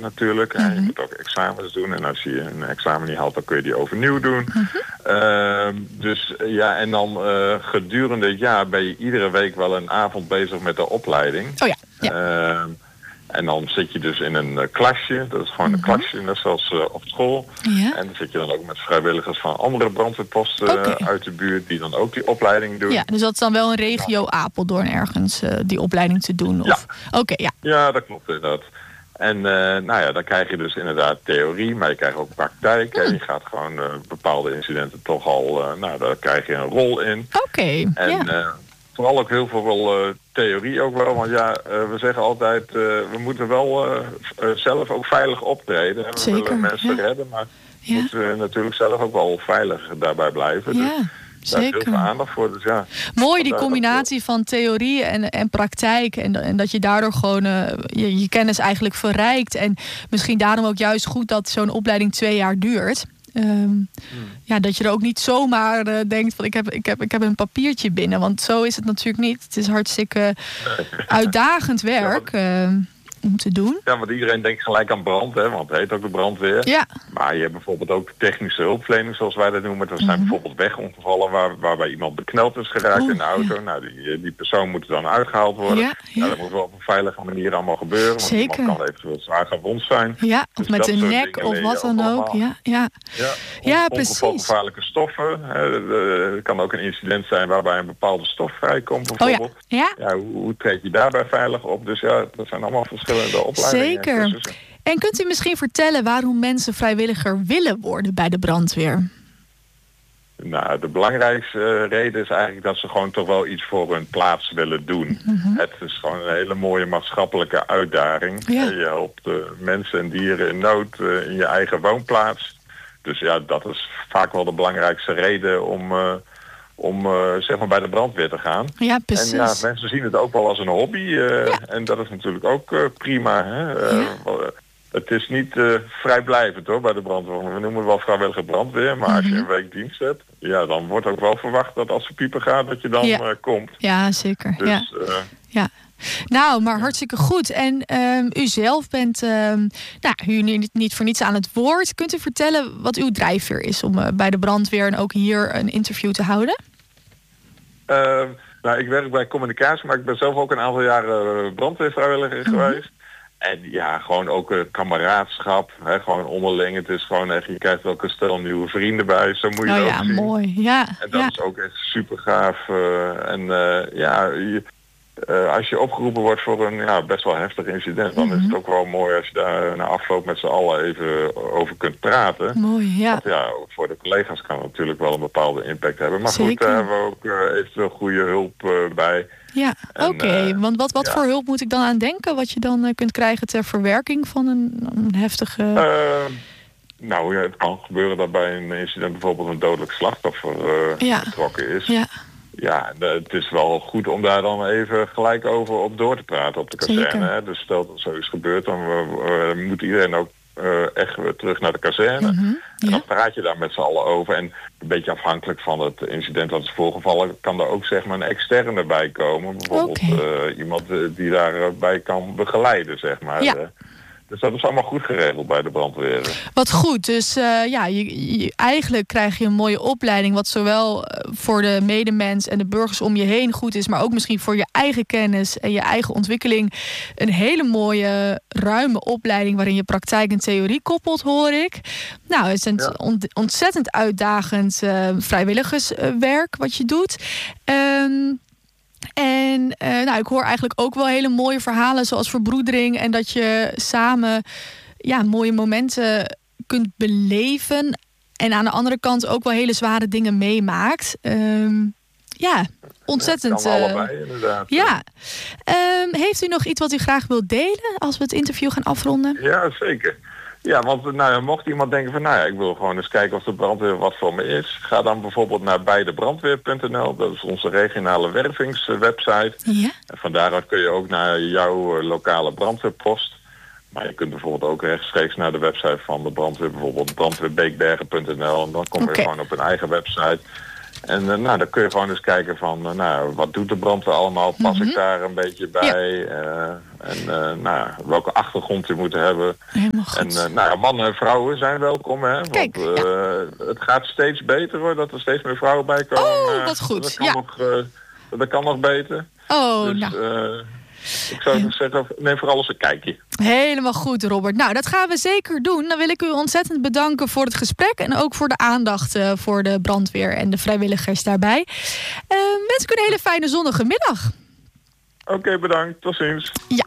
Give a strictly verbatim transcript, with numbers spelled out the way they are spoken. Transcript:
natuurlijk. Mm-hmm. En je moet ook examens doen. En als je een examen niet haalt, dan kun je die overnieuw doen. Mm-hmm. Uh, dus ja, en dan uh, gedurende het jaar ben je iedere week wel een avond bezig met de opleiding. Oh ja. ja. Uh, En dan zit je dus in een uh, klasje. Dat is gewoon mm-hmm. een klasje, net zoals uh, op school. Ja. En dan zit je dan ook met vrijwilligers van andere brandweerposten okay. uh, uit de buurt... die dan ook die opleiding doen. Ja, dus dat is dan wel een regio Apeldoorn ergens uh, die opleiding te doen? Of... Ja. Oké, okay, ja. Ja, dat klopt inderdaad. En uh, nou ja, dan krijg je dus inderdaad theorie, maar je krijgt ook praktijk. Mm. En je gaat gewoon uh, bepaalde incidenten toch al... Uh, nou, daar krijg je een rol in. Oké, okay. En ja. uh, vooral ook heel veel... Uh, theorie ook wel, want ja, uh, we zeggen altijd, uh, we moeten wel uh, uh, zelf ook veilig optreden. We Zeker, willen mensen ja. redden, maar ja. moeten we natuurlijk zelf ook wel veilig daarbij blijven. Ja, dus daar zeker. is heel veel aandacht voor. Dus ja, mooi die combinatie dat, van theorie en, en praktijk. En, en dat je daardoor gewoon uh, je, je kennis eigenlijk verrijkt. En misschien daarom ook juist goed dat zo'n opleiding twee jaar duurt. Um, hmm. Ja, dat je er ook niet zomaar uh, denkt van ik heb, ik, heb, ik heb een papiertje binnen. Want zo is het natuurlijk niet. Het is hartstikke uitdagend werk ja, uh, om te doen. Ja, want iedereen denkt gelijk aan brand, hè, want het heet ook de brandweer. Ja. Maar je hebt bijvoorbeeld ook technische hulpverlening, zoals wij dat noemen. Er zijn mm-hmm. bijvoorbeeld wegongevallen waar, waarbij iemand bekneld is geraakt oh, in de auto. Ja. Nou, die, die persoon moet dan uitgehaald worden. Ja, ja. Nou, dat moet wel op een veilige manier allemaal gebeuren. Want zeker. Iemand kan eventueel zwaar gewond zijn. Ja, of dus met een nek of wat dan ook. Ja, ja. ja, ja precies. Ongevalgevaarlijke stoffen. Het kan ook een incident zijn waarbij een bepaalde stof vrijkomt bijvoorbeeld. Oh, ja. Ja. Ja, hoe, hoe treed je daarbij veilig op? Dus ja, dat zijn allemaal verschillende opleidingen. Zeker. Dus, en kunt u misschien vertellen waarom mensen vrijwilliger willen worden bij de brandweer? Nou, de belangrijkste uh, reden is eigenlijk dat ze gewoon toch wel iets voor hun plaats willen doen. Mm-hmm. Het is gewoon een hele mooie maatschappelijke uitdaging. Ja. Je helpt uh, mensen en dieren in nood uh, in je eigen woonplaats. Dus ja, dat is vaak wel de belangrijkste reden om... Uh, om uh, zeg maar bij de brandweer te gaan. Ja, precies. En ja, mensen zien het ook wel als een hobby. Uh, ja. En dat is natuurlijk ook uh, prima. Hè? Uh, ja. Het is niet uh, vrijblijvend hoor bij de brandweer. We noemen het wel vrijwillige brandweer. Maar mm-hmm. als je een week dienst hebt, ja, dan wordt ook wel verwacht dat als er piepen gaat, dat je dan ja. uh, komt. Ja, zeker. Dus, ja. Uh, ja. Nou, maar hartstikke goed. En um, u zelf bent um, nou, u niet, niet voor niets aan het woord. Kunt u vertellen wat uw drijfveer is om uh, bij de brandweer en ook hier een interview te houden? Uh, nou, ik werk bij communicatie, maar ik ben zelf ook een aantal jaren brandweervrijwilliger mm-hmm. geweest. En ja, gewoon ook uh, kameraadschap, hè, gewoon onderling. Het is gewoon echt, je krijgt ook een stel nieuwe vrienden bij. Zo moet je oh, het ja, ook zien. Mooi. Ja, en dat ja. is ook echt super gaaf. Uh, en uh, ja, je, uh, als je opgeroepen wordt voor een ja, best wel heftig incident, dan mm-hmm. is het ook wel mooi als je daar na afloop met z'n allen even over kunt praten. Mooi, ja. Want ja, voor de collega's kan het natuurlijk wel een bepaalde impact hebben. Maar Zeker. goed, daar hebben we ook uh, eventueel goede hulp uh, bij. Ja, oké. Okay. Uh, Want wat, wat ja. voor hulp moet ik dan aan denken? Wat je dan uh, kunt krijgen ter verwerking van een, een heftige... Uh, nou ja, het kan gebeuren dat bij een incident bijvoorbeeld een dodelijk slachtoffer uh, ja. betrokken is. Ja. Ja, het is wel goed om daar dan even gelijk over op door te praten op de kazerne. Hè? Dus stel dat er zoiets gebeurt, dan uh, uh, moet iedereen ook uh, echt weer terug naar de kazerne. Mm-hmm. Ja. En dan praat je daar met z'n allen over. En een beetje afhankelijk van het incident dat is voorgevallen, kan er ook zeg maar een externe bij komen. Bijvoorbeeld okay. uh, iemand uh, die daarbij kan begeleiden, zeg maar. Ja. Uh, Dus dat is allemaal goed geregeld bij de brandweer. Wat goed. Dus uh, ja, je, je, eigenlijk krijg je een mooie opleiding, wat zowel voor de medemens en de burgers om je heen goed is, maar ook misschien voor je eigen kennis en je eigen ontwikkeling. Een hele mooie, ruime opleiding waarin je praktijk en theorie koppelt, hoor ik. Nou, het is een ja. ontzettend uitdagend uh, vrijwilligerswerk wat je doet. Um, En uh, nou, ik hoor eigenlijk ook wel hele mooie verhalen zoals verbroedering en dat je samen ja, mooie momenten kunt beleven. En aan de andere kant ook wel hele zware dingen meemaakt. Um, ja, ontzettend. Ja, kan allebei, inderdaad. Ja. Um, heeft u nog iets wat u graag wilt delen als we het interview gaan afronden? Ja, zeker. Ja, want nou, mocht iemand denken van, nou ja, ik wil gewoon eens kijken of de brandweer wat voor me is. Ga dan bijvoorbeeld naar bijdebrandweer punt n l. Dat is onze regionale wervingswebsite. Ja. En van daaruit kun je ook naar jouw lokale brandweerpost. Maar je kunt bijvoorbeeld ook rechtstreeks naar de website van de brandweer, bijvoorbeeld brandweerbeekbergen punt n l. En dan kom je okay. gewoon op een eigen website. En uh, nou, dan kun je gewoon eens kijken van, uh, nou, wat doet de brandweer allemaal? Pas Mm-hmm. ik daar een beetje bij? Ja. Uh, en uh, nou, welke achtergrond je moet hebben. Helemaal goed. En uh, nou, mannen en vrouwen zijn welkom, hè? Kijk, want uh, ja. het gaat steeds beter, hoor, dat er steeds meer vrouwen bij komen. Oh, wat goed. Dat kan, ja. nog, uh, dat kan nog beter. Oh, dus, nou. Uh, ik zou ja. zeggen, neem vooral eens een kijkje. Helemaal goed, Robert. Nou, dat gaan we zeker doen. Dan wil ik u ontzettend bedanken voor het gesprek en ook voor de aandacht uh, voor de brandweer en de vrijwilligers daarbij. Uh, wens ik u een hele fijne zonnige middag. Oké, okay, bedankt. Tot ziens. Ja.